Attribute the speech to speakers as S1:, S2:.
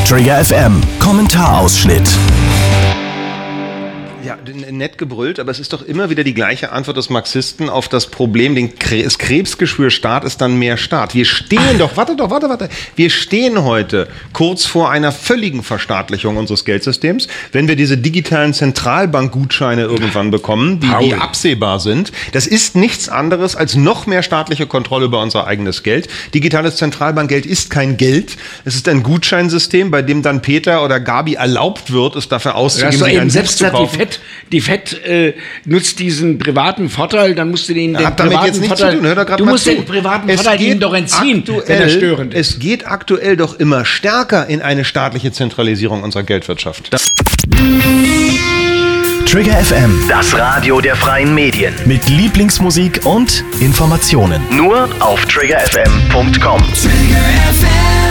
S1: Trigger FM Kommentarausschnitt.
S2: Ja, nett gebrüllt, aber es ist doch immer wieder die gleiche Antwort des Marxisten auf das Problem, das Krebsgeschwür Staat ist dann mehr Staat. Wir stehen warte. Wir stehen heute kurz vor einer völligen Verstaatlichung unseres Geldsystems, wenn wir diese digitalen Zentralbankgutscheine irgendwann bekommen, die absehbar sind. Das ist nichts anderes als noch mehr staatliche Kontrolle über unser eigenes Geld. Digitales Zentralbankgeld ist kein Geld. Es ist ein Gutscheinsystem, bei dem dann Peter oder Gabi erlaubt wird, es dafür auszugeben, sich ein Buch zu kaufen.
S3: Die FED nutzt diesen privaten Vorteil, dann musst du den
S2: privaten Vorteil...
S3: Du musst den privaten Vorteil ihm doch entziehen, wenn er störend ist.
S2: Es geht aktuell doch immer stärker in eine staatliche Zentralisierung unserer Geldwirtschaft.
S1: Trigger FM,
S4: Das Radio der freien Medien.
S1: mit Lieblingsmusik und Informationen.
S4: Nur auf triggerfm.com.
S5: Trigger FM.